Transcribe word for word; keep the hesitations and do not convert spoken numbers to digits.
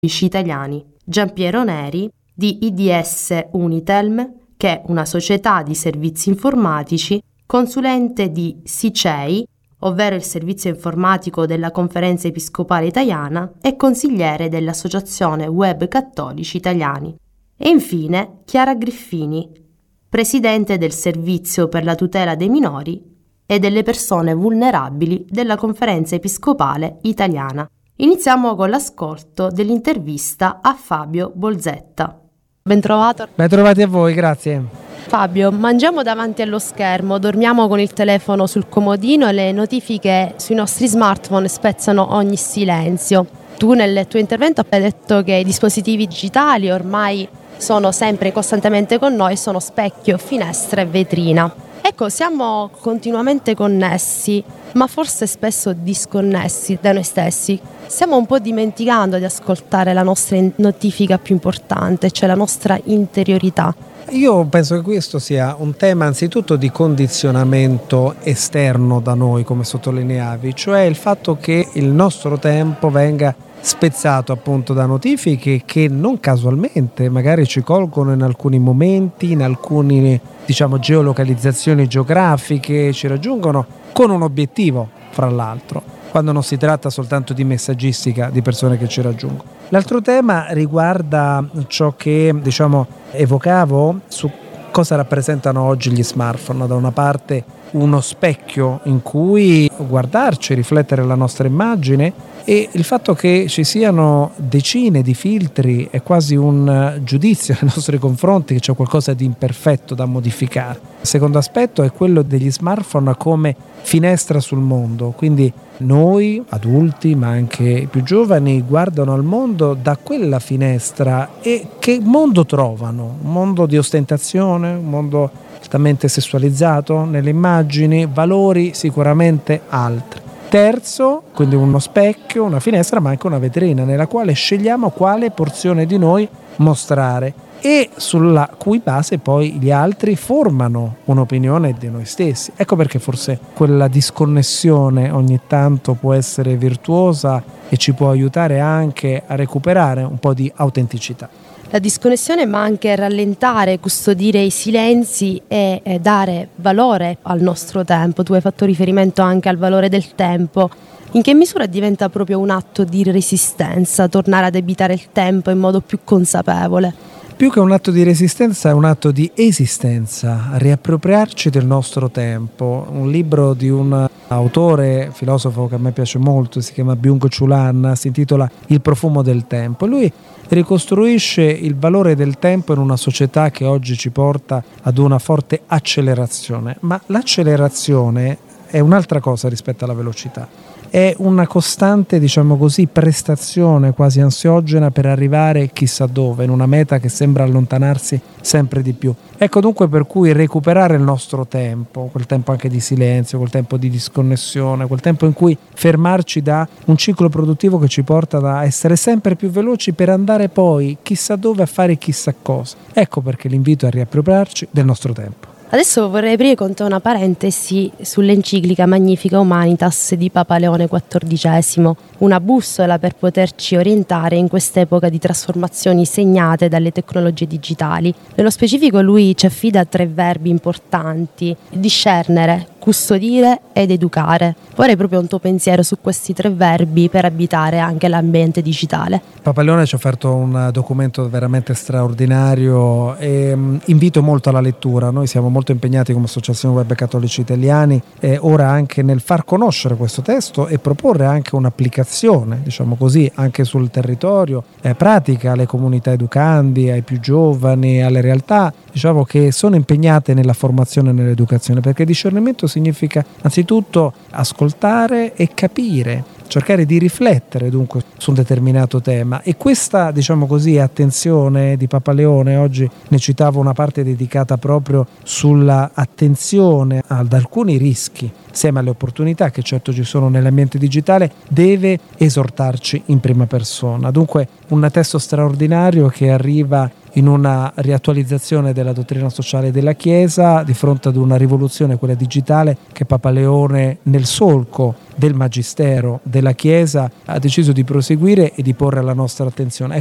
cattolici italiani, Giampiero Neri di I D S Unitelm, che è una società di servizi informatici, consulente di S I C E I, ovvero il servizio informatico della Conferenza Episcopale Italiana, e consigliere dell'Associazione Web Cattolici Italiani. E infine Chiara Griffini, presidente del Servizio per la tutela dei minori e delle persone vulnerabili della Conferenza Episcopale Italiana. Iniziamo con l'ascolto dell'intervista a Fabio Bolzetta. Bentrovato. Bentrovati a voi, grazie. Fabio, mangiamo davanti allo schermo, dormiamo con il telefono sul comodino e le notifiche sui nostri smartphone spezzano ogni silenzio. Tu nel tuo intervento hai detto che i dispositivi digitali ormai sono sempre costantemente con noi, sono specchio, finestra e vetrina. Ecco, siamo continuamente connessi, ma forse spesso disconnessi da noi stessi. Stiamo un po' dimenticando di ascoltare la nostra notifica più importante, cioè la nostra interiorità. Io penso che questo sia un tema anzitutto di condizionamento esterno da noi, come sottolineavi, cioè il fatto che il nostro tempo venga spezzato appunto da notifiche che non casualmente magari ci colgono in alcuni momenti, in alcune diciamo geolocalizzazioni geografiche, ci raggiungono con un obiettivo, fra l'altro, quando non si tratta soltanto di messaggistica di persone che ci raggiungono. L'altro tema riguarda ciò che diciamo evocavo su cosa rappresentano oggi gli smartphone. Da una parte uno specchio in cui guardarci, riflettere la nostra immagine, e il fatto che ci siano decine di filtri è quasi un giudizio nei nostri confronti, che c'è qualcosa di imperfetto da modificare. Il secondo aspetto è quello degli smartphone come finestra sul mondo, quindi noi adulti ma anche i più giovani guardano al mondo da quella finestra. E che mondo trovano? Un mondo di ostentazione, un mondo altamente sessualizzato nelle immagini, valori sicuramente altri. Terzo, quindi uno specchio, una finestra, ma anche una vetrina nella quale scegliamo quale porzione di noi mostrare e sulla cui base poi gli altri formano un'opinione di noi stessi. Ecco perché forse quella disconnessione ogni tanto può essere virtuosa e ci può aiutare anche a recuperare un po' di autenticità. La disconnessione, ma anche rallentare, custodire i silenzi e, e dare valore al nostro tempo. Tu hai fatto riferimento anche al valore del tempo. In che misura diventa proprio un atto di resistenza tornare ad abitare il tempo in modo più consapevole? Più che un atto di resistenza è un atto di esistenza, riappropriarci del nostro tempo. Un libro di un autore, filosofo che a me piace molto, si chiama Byung-Chul Han, si intitola Il profumo del tempo. Lui ricostruisce il valore del tempo in una società che oggi ci porta ad una forte accelerazione, ma l'accelerazione è un'altra cosa rispetto alla velocità. È una costante, diciamo così, prestazione quasi ansiogena per arrivare chissà dove, in una meta che sembra allontanarsi sempre di più. Ecco dunque per cui recuperare il nostro tempo, quel tempo anche di silenzio, quel tempo di disconnessione, quel tempo in cui fermarci da un ciclo produttivo che ci porta a essere sempre più veloci per andare poi chissà dove a fare chissà cosa. Ecco perché l'invito è a riappropriarci del nostro tempo. Adesso vorrei aprire con te una parentesi sull'enciclica Magnifica Humanitas di Papa Leone quattordicesimo, una bussola per poterci orientare in quest'epoca di trasformazioni segnate dalle tecnologie digitali. Nello specifico lui ci affida tre verbi importanti: discernere, custodire ed educare. Vorrei proprio un tuo pensiero su questi tre verbi per abitare anche l'ambiente digitale. Papa Leone ci ha offerto un documento veramente straordinario e invito molto alla lettura. Noi siamo molto impegnati come Associazione Web Cattolici Italiani e ora anche nel far conoscere questo testo e proporre anche un'applicazione, diciamo così, anche sul territorio, eh, pratica alle comunità educandi, ai più giovani, alle realtà diciamo che sono impegnate nella formazione e nell'educazione, perché discernimento significa anzitutto ascoltare e capire, cercare di riflettere dunque su un determinato tema. E questa, diciamo così, attenzione di Papa Leone, oggi ne citavo una parte dedicata proprio sulla attenzione ad alcuni rischi insieme alle opportunità che certo ci sono nell'ambiente digitale, deve esortarci in prima persona. Dunque un testo straordinario che arriva in una riattualizzazione della dottrina sociale della Chiesa di fronte ad una rivoluzione, quella digitale, che Papa Leone, nel solco del magistero della la Chiesa ha deciso di proseguire e di porre alla nostra attenzione.